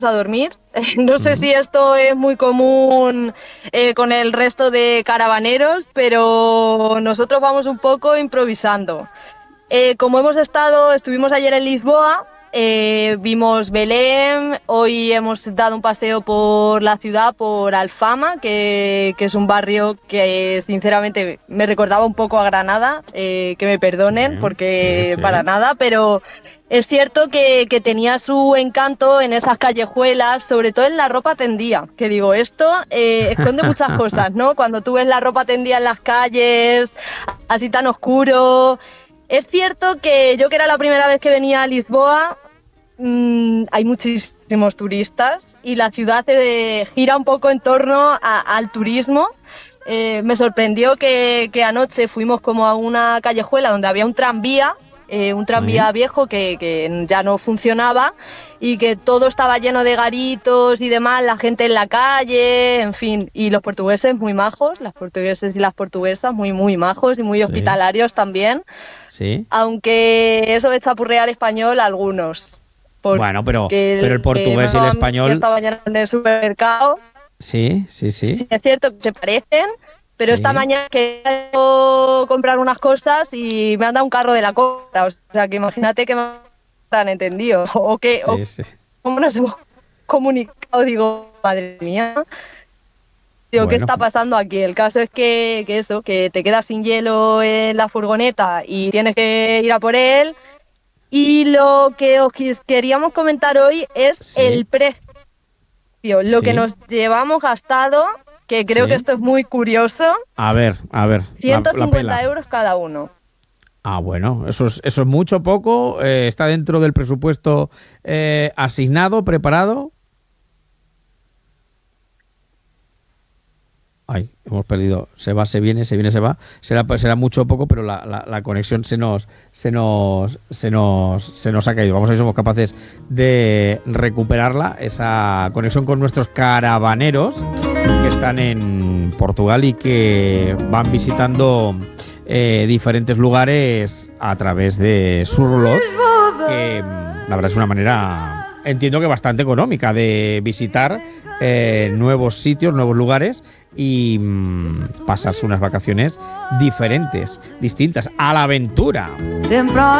a dormir. No sé si esto es muy común con el resto de caravaneros, pero nosotros vamos un poco improvisando. Como estuvimos ayer en Lisboa, vimos Belém, hoy hemos dado un paseo por la ciudad, por Alfama, que es un barrio que sinceramente me recordaba un poco a Granada, que me perdonen porque para nada, pero es cierto que tenía su encanto en esas callejuelas, sobre todo en la ropa tendida, que digo, esto esconde muchas cosas, ¿no? Cuando tú ves la ropa tendida en las calles, así tan oscuro. Es cierto que yo, que era la primera vez que venía a Lisboa, hay muchísimos turistas y la ciudad gira un poco en torno al turismo. Me sorprendió que anoche fuimos como a una callejuela donde había un tranvía viejo que ya no funcionaba y que todo estaba lleno de garitos y demás, la gente en la calle, en fin, y los portugueses muy majos, las portugueses y las portuguesas muy, muy majos y muy hospitalarios también, aunque eso de chapurrear español algunos. Bueno, pero el portugués y el español... Yo estaba mañana en el supermercado. Sí. Sí, es cierto que se parecen, pero esta mañana quería comprar unas cosas y me han dado un carro de la compra. O sea, que imagínate que me han entendido. ¿Cómo nos hemos comunicado? Digo, madre mía. Digo, ¿qué está pasando aquí? El caso es que te quedas sin hielo en la furgoneta y tienes que ir a por él. Y lo que os queríamos comentar hoy es el precio. Lo que nos llevamos gastado, que creo que esto es muy curioso. A ver. 150 euros cada uno. Ah, bueno, eso es mucho, poco. ¿Está dentro del presupuesto asignado, preparado? Ay, hemos perdido. Se va, se viene, se va. Será mucho o poco, pero la conexión se nos ha caído. Vamos a ver si somos capaces de recuperarla, esa conexión con nuestros caravaneros que están en Portugal y que van visitando diferentes lugares a través de Surlot, que la verdad es una manera, entiendo que bastante económica, de visitar nuevos sitios, nuevos lugares y pasarse unas vacaciones distintas, a la aventura.